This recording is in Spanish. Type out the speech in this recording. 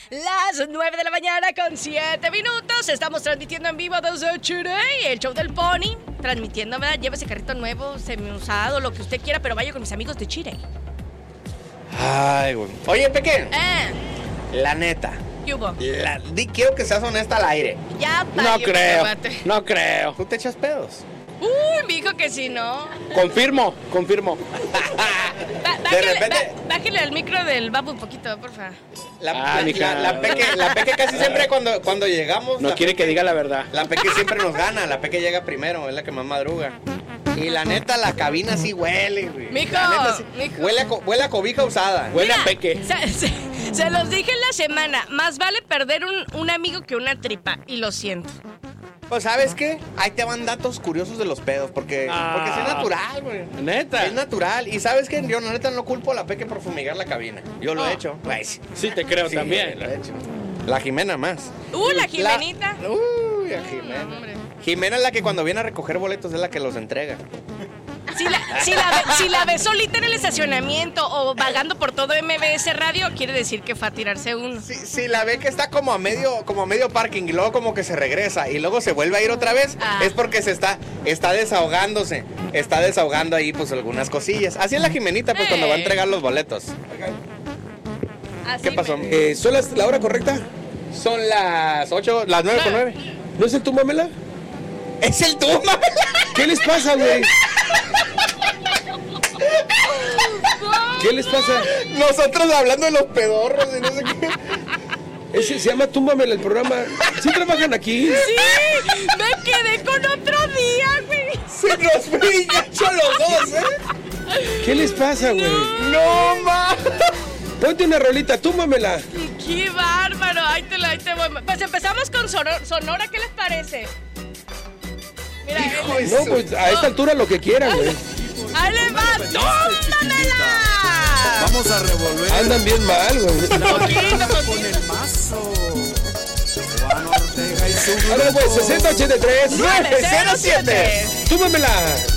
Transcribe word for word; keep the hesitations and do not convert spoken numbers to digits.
Las nueve de la mañana con siete minutos. Estamos transmitiendo en vivo desde Chirey, el show del Pony. Transmitiendo, ¿verdad? Lleve ese carrito nuevo, semi-usado, lo que usted quiera, pero vaya con mis amigos de Chirey. Ay, güey. Oye, Peque. Eh. La neta. ¿Qué hubo? La, di, quiero que seas honesta al aire. Ya, No valió, creo. debate. No creo. ¿Tú te echas pedos? Uy, me dijo que sí, ¿no? Confirmo, confirmo. Ba- De bájale, repente- ba- bájale al micro del babu un poquito, porfa. La, Ah, la, mija. la, la peque, la Peque casi siempre cuando, cuando llegamos. No la quiere Peque- que diga la verdad. La Peque siempre nos gana. La Peque llega primero, es la que más madruga. Y la neta, la cabina sí huele, güey. Mijo, La neta sí- mijo. Huele a, co- huele a cobija usada. Huele Mira, a Peque. Se, se- se los dije en la semana. Más vale perder un, un amigo que una tripa. Y lo siento. Pues, ¿sabes qué? Ahí te van datos curiosos de los pedos. Porque, Ah. porque es natural, güey. Neta. Es natural. Y ¿sabes qué? Yo, la neta, no culpo a la Peque por fumigar la cabina. Yo lo he Oh. hecho. Ay, sí. Sí, te creo Sí, también. lo he hecho. La Jimena más. Uh, la Jimenita. La- Uy, la Jimena. No, hombre. Jimena es la que cuando viene a recoger boletos es la que los entrega. Si la, si, la ve, si la ve solita en el estacionamiento o vagando por todo M B S Radio, quiere decir que fue a tirarse uno. Si, si la ve que está como a medio, como a medio parking y luego como que se regresa y luego se vuelve a ir otra vez, Ah. es porque se está, está desahogándose. Está desahogando ahí pues algunas cosillas. Así es la Jimenita pues Eh. cuando va a entregar los boletos. Así ¿Qué pasó? me- Eh, ¿Son las, la hora correcta? Son las ocho, las nueve con nueve. ¿No es el tú, Mamela? Es el tú, mamá. ¿Qué les pasa, güey? ¿Qué les pasa? Nosotros hablando de los pedorros y no sé qué. Ese se llama Túmbamela el programa. ¿Sí trabajan aquí? Sí, me quedé con otro día, güey. Se nos fue y ya son los dos, ¿eh? ¿Qué les pasa, güey? No, ma. Ponte una rolita, túmbamela. Qué bárbaro. Ahí te lo, ahí te voy. Pues empezamos con Sonora. Sonora, ¿qué les parece? Mira, Hijo él- de No, pues a esta altura lo que quieran, güey. ahí le va. ¡Tómamela! Vamos a revolver Andan bien mal, güey. Poquito, con poquito. el mazo. Juan Ortega y su Ahora, pues, grupo. sesenta ochenta y tres. nueve cero siete. Túmbamela.